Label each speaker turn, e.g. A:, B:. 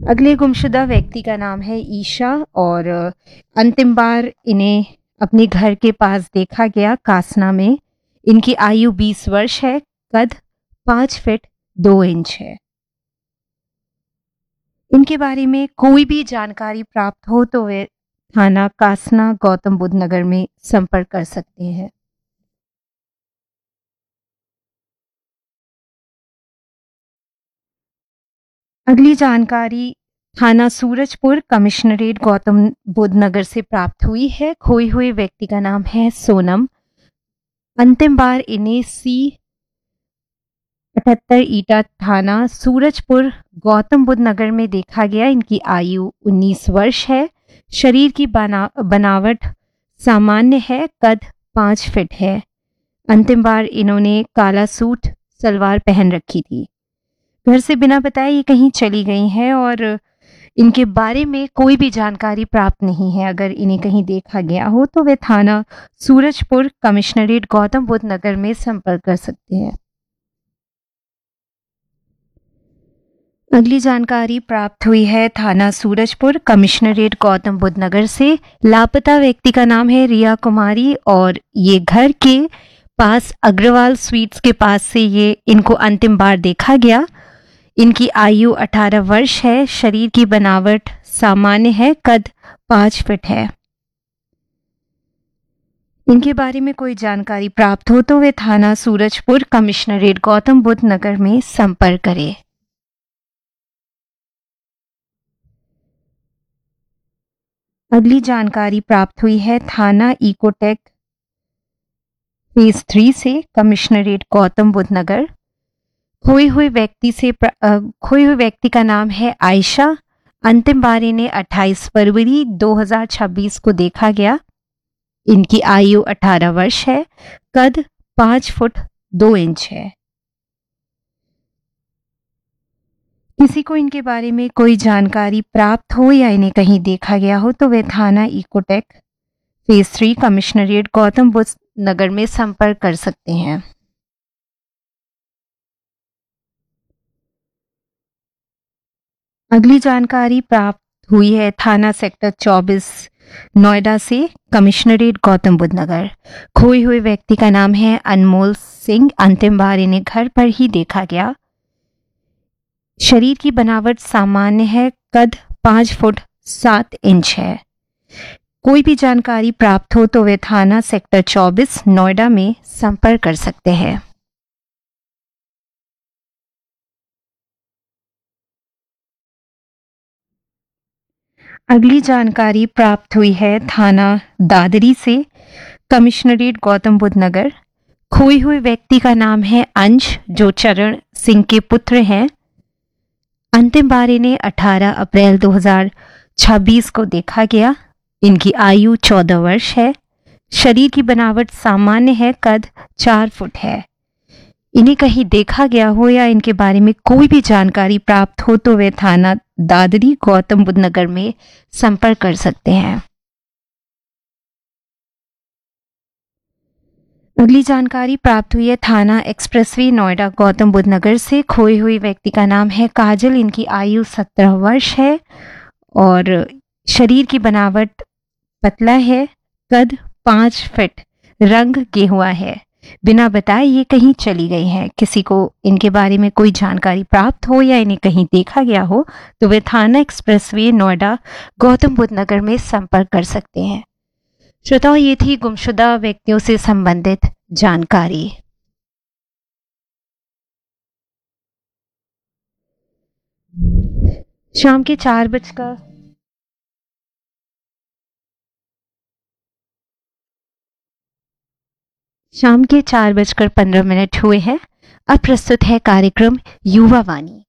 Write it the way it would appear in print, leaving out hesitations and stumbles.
A: अगले गुमशुदा व्यक्ति का नाम है ईशा और अंतिम बार इन्हें अपने घर के पास देखा गया कासना में। इनकी आयु 20 वर्ष है, कद 5 फीट 2 इंच है। इनके बारे में कोई भी जानकारी प्राप्त हो तो वे थाना कासना गौतम बुद्ध नगर में संपर्क कर सकते हैं। अगली जानकारी थाना सूरजपुर कमिश्नरेट गौतम बुद्ध नगर से प्राप्त हुई है। खोए हुए व्यक्ति का नाम है सोनम। अंतिम बार इन्हें C78 ईटा थाना सूरजपुर गौतम बुद्ध नगर में देखा गया। इनकी आयु 19 वर्ष है। शरीर की बनावट सामान्य है, कद 5 फीट है। अंतिम बार इन्होंने काला सूट सलवार पहन रखी थी। घर से बिना बताए ये कहीं चली गई हैं और इनके बारे में कोई भी जानकारी प्राप्त नहीं है। अगर इन्हें कहीं देखा गया हो तो वे थाना सूरजपुर कमिश्नरेट गौतम बुद्ध नगर में संपर्क कर सकते हैं। अगली जानकारी प्राप्त हुई है थाना सूरजपुर कमिश्नरेट गौतम बुद्ध नगर से। लापता व्यक्ति का नाम है रिया कुमारी और ये घर के पास अग्रवाल स्वीट्स के पास से ये इनको अंतिम बार देखा गया। इनकी आयु 18 वर्ष है। शरीर की बनावट सामान्य है, कद 5 फीट है। इनके बारे में कोई जानकारी प्राप्त हो तो वे थाना सूरजपुर कमिश्नरेट गौतम बुद्ध नगर में संपर्क करें। अगली जानकारी प्राप्त हुई है थाना इकोटेक फेज 3 से कमिश्नरेट गौतम बुद्ध नगर। खोए हुए व्यक्ति का नाम है आयशा। अंतिम बार इन्हें 28 फरवरी 2026 को देखा गया। इनकी आयु 18 वर्ष है, कद 5 फुट 2 इंच है। किसी को इनके बारे में कोई जानकारी प्राप्त हो या इन्हें कहीं देखा गया हो तो वे थाना Ecotech phase 3 commissionerate Gautam Buddha नगर में संपर्क कर सकते हैं। अगली जानकारी प्राप्त हुई है थाना सेक्टर 24 नोएडा से कमिश्नरेट गौतम बुद्ध नगर। खोए हुए व्यक्ति का नाम है अनमोल सिंह। अंतिम बार इन्हें घर पर ही देखा गया। शरीर की बनावट सामान्य है, कद 5 फुट 7 इंच है। कोई भी जानकारी प्राप्त हो तो वे थाना सेक्टर 24 नोएडा में संपर्क कर सकते हैं। अगली जानकारी प्राप्त हुई है थाना दादरी से कमिश्नरेट गौतम बुद्ध नगर। खोए हुए व्यक्ति का नाम है अंश, जो चरण सिंह के पुत्र हैं। अंतिम बार इन्हें 18 अप्रैल 2026 को देखा गया। इनकी आयु 14 वर्ष है। शरीर की बनावट सामान्य है, कद 4 फुट है। इन्हें कहीं देखा गया हो या इनके बारे में कोई भी जानकारी प्राप्त हो तो वे थाना दादरी गौतम बुद्ध नगर में संपर्क कर सकते हैं। अगली जानकारी प्राप्त हुई है थाना एक्सप्रेसवे नोएडा गौतम बुद्ध नगर से। खोए हुए व्यक्ति का नाम है काजल। इनकी आयु 17 वर्ष है और शरीर की बनावट पतला है, कद 5 फीट, रंग गेहुआ है। बिना बताए ये कहीं चली गई हैं। किसी को इनके बारे में कोई जानकारी प्राप्त हो या इन्हें कहीं देखा गया हो तो वे थाना एक्सप्रेसवे नोएडा गौतम बुद्ध नगर में संपर्क कर सकते हैं। श्रोताओं, ये थी गुमशुदा व्यक्तियों से संबंधित जानकारी। शाम के 4:15 हुए हैं। अब प्रस्तुत है कार्यक्रम युवा वाणी।